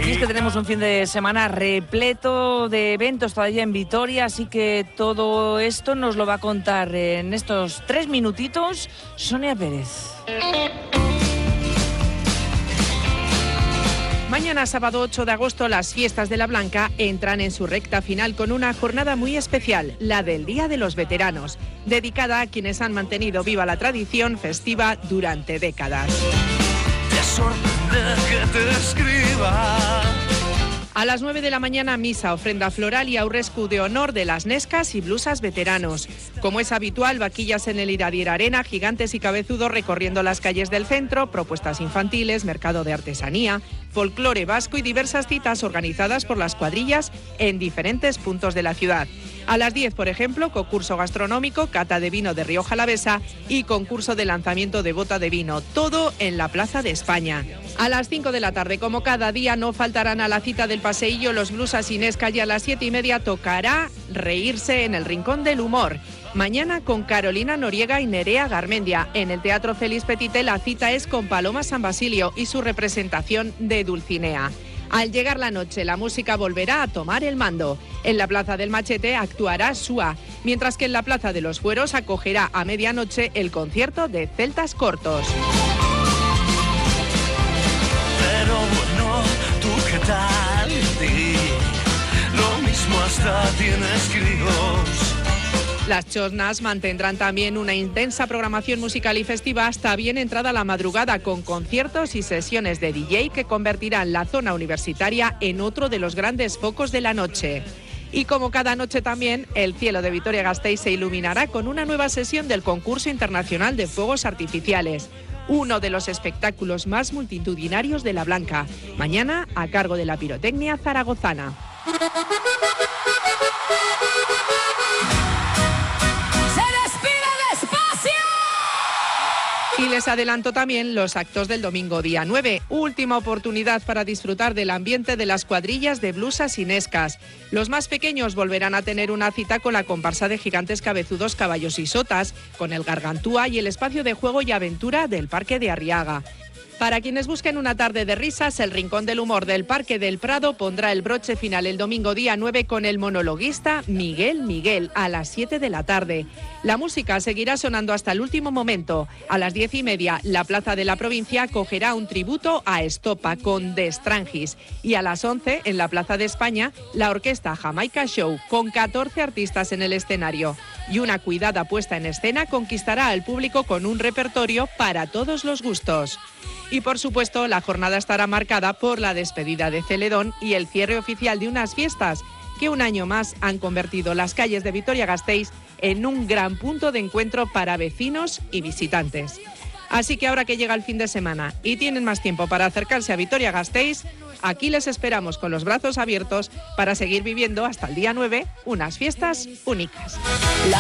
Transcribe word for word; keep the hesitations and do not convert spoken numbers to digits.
Y es que tenemos un fin de semana repleto de eventos todavía en Vitoria, así que todo esto nos lo va a contar en estos tres minutitos Sonia Pérez. Mañana, sábado ocho de agosto, las fiestas de la Blanca entran en su recta final con una jornada muy especial, la del Día de los Veteranos, dedicada a quienes han mantenido viva la tradición festiva durante décadas. Te sorprende que te escriba. A las nueve de la mañana, misa, ofrenda floral y aurrescu de honor de las Nescas y blusas veteranos. Como es habitual, vaquillas en el Iradier Arena, gigantes y cabezudos recorriendo las calles del centro, propuestas infantiles, mercado de artesanía, folclore vasco y diversas citas organizadas por las cuadrillas en diferentes puntos de la ciudad. A las diez, por ejemplo, concurso gastronómico, cata de vino de Rioja Alavesa y concurso de lanzamiento de bota de vino, todo en la Plaza de España. A las cinco de la tarde, como cada día, no faltarán a la cita del paseillo los blusas y Nesca, y a las siete y media tocará reírse en el Rincón del Humor. Mañana con Carolina Noriega y Nerea Garmendia. En el Teatro Félix Petite la cita es con Paloma San Basilio y su representación de Dulcinea. Al llegar la noche, la música volverá a tomar el mando. En la Plaza del Machete actuará Sua, mientras que en la Plaza de los Fueros acogerá a medianoche el concierto de Celtas Cortos. Pero bueno, ¿tú qué tal? Di, lo mismo hasta tienes críos. Las Chosnas mantendrán también una intensa programación musical y festiva hasta bien entrada la madrugada, con conciertos y sesiones de D J que convertirán la zona universitaria en otro de los grandes focos de la noche. Y como cada noche también, el cielo de Vitoria-Gasteiz se iluminará con una nueva sesión del Concurso Internacional de Fuegos Artificiales, uno de los espectáculos más multitudinarios de la Blanca, mañana a cargo de la pirotecnia zaragozana. Y les adelanto también los actos del domingo día nueve, última oportunidad para disfrutar del ambiente de las cuadrillas de blusas y Nescas. Los más pequeños volverán a tener una cita con la comparsa de gigantes cabezudos, caballos y sotas, con el Gargantúa y el espacio de juego y aventura del Parque de Arriaga. Para quienes busquen una tarde de risas, el Rincón del Humor del Parque del Prado pondrá el broche final el domingo día nueve con el monologuista Miguel Miguel a las siete de la tarde. La música seguirá sonando hasta el último momento. A las diez y media, la Plaza de la Provincia acogerá un tributo a Estopa con The Strangis. Y a las once, en la Plaza de España, la orquesta Jamaica Show, con catorce artistas en el escenario. Y una cuidada puesta en escena conquistará al público con un repertorio para todos los gustos. Y por supuesto, la jornada estará marcada por la despedida de Celedón y el cierre oficial de unas fiestas que un año más han convertido las calles de Vitoria-Gasteiz en un gran punto de encuentro para vecinos y visitantes. Así que ahora que llega el fin de semana y tienen más tiempo para acercarse a Vitoria-Gasteiz, aquí les esperamos con los brazos abiertos para seguir viviendo hasta el día nueve unas fiestas únicas.